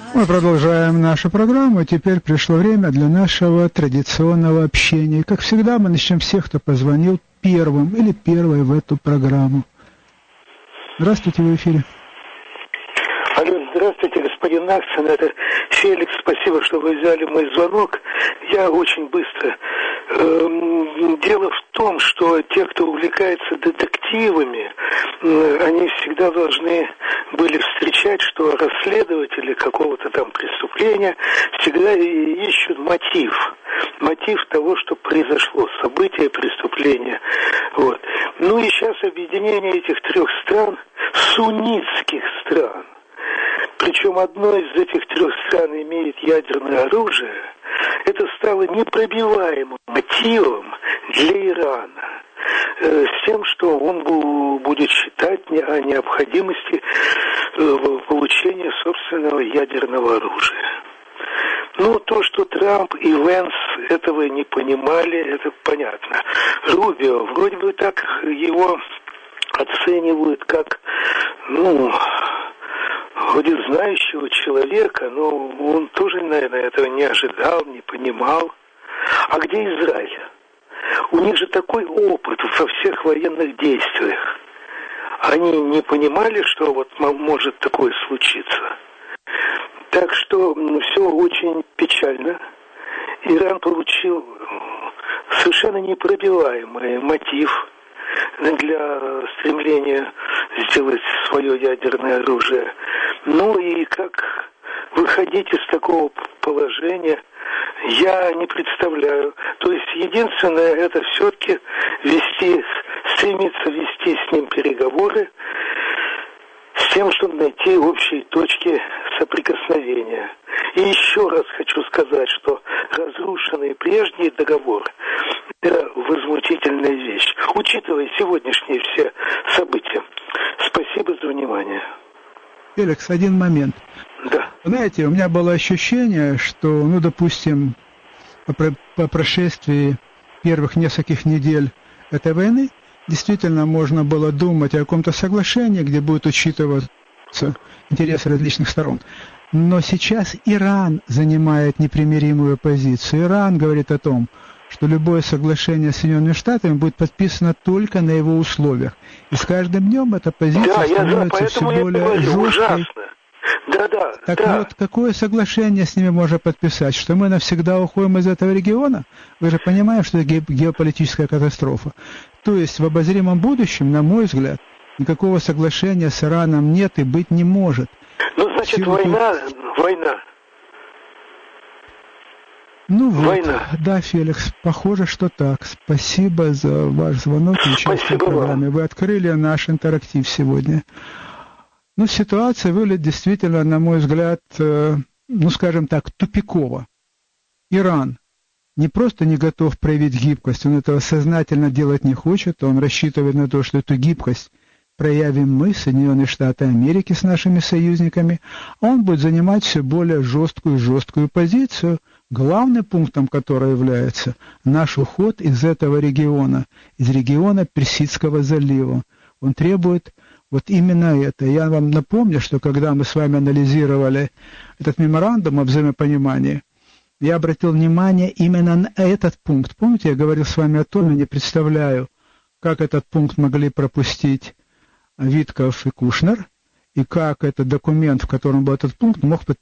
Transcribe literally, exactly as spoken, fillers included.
Мы продолжаем нашу программу. Теперь пришло время для нашего традиционного общения. Как всегда, мы начнем с тех, кто позвонил первым или первой в эту программу. Здравствуйте, вы в эфире. Алло, здравствуйте, господин Наксон, это Феликс, спасибо, что вы взяли мой звонок. Я очень быстро. Дело в том, что те, кто увлекается детективами, они всегда должны были встречать, что расследователи какого-то там преступления всегда ищут мотив. Мотив того, что произошло, событие преступления. Вот. Ну и сейчас объединение этих трех стран, суннитских стран, причем одно из этих трех стран имеет ядерное оружие, это стало непробиваемым мотивом для Ирана, э, с тем, что он бу- будет считать не- о необходимости э, получения собственного ядерного оружия. Ну, то, что Трамп и Венс этого не понимали, это понятно. Рубио, вроде бы так его оценивают как, ну... вроде знающего человека, но он тоже, наверное, этого не ожидал, не понимал. А где Израиль? У них же такой опыт во всех военных действиях. Они не понимали, что вот может такое случиться. Так что все очень печально. Иран получил совершенно непробиваемый мотив для стремления сделать свое ядерное оружие. Ну и как выходить из такого положения, я не представляю. То есть единственное, это все-таки вести, стремиться вести с ним переговоры с тем, чтобы найти общие точки соприкосновения. И еще раз хочу сказать, что разрушенный прежний договор – это возмутительная вещь, учитывая сегодняшние все события. Спасибо за внимание. Феликс, один момент. Да. Знаете, у меня было ощущение, что, ну, допустим, по, по прошествии первых нескольких недель этой войны действительно можно было думать о каком-то соглашении, где будут учитываться интересы различных сторон. Но сейчас Иран занимает непримиримую позицию. Иран говорит о том, что любое соглашение с Соединенными Штатами будет подписано только на его условиях. И с каждым днем эта позиция да, становится все более говорю, жесткой. Ужасно. Да, да, так да. вот, какое соглашение с ними можно подписать? Что мы навсегда уходим из этого региона? Вы же понимаете, что это геополитическая катастрофа. То есть в обозримом будущем, на мой взгляд, никакого соглашения с Ираном нет и быть не может. Ну, значит, Силу война, тут... война. Ну вот, война. Да, Феликс, похоже, что так. Спасибо за ваш звонок и участие в программе. Вам. Вы открыли наш интерактив сегодня. Ну, ситуация выглядит действительно, на мой взгляд, э, ну, скажем так, тупиково. Иран не просто не готов проявить гибкость, он этого сознательно делать не хочет, он рассчитывает на то, что эту гибкость проявим мы, Соединенные Штаты Америки, с нашими союзниками, а он будет занимать все более жесткую и жесткую позицию, главным пунктом которой является наш уход из этого региона, из региона Персидского залива. Он требует вот именно это. Я вам напомню, что когда мы с вами анализировали этот меморандум о взаимопонимании, я обратил внимание именно на этот пункт. Помните, я говорил с вами о том, я не представляю, как этот пункт могли пропустить Витков и Кушнер, и как этот документ, в котором был этот пункт, мог